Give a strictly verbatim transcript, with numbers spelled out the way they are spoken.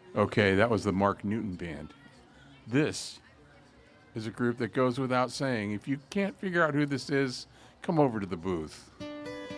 Okay, that was the Mark Newton Band. This is a group that goes without saying. If you can't figure out who this is, come over to the booth.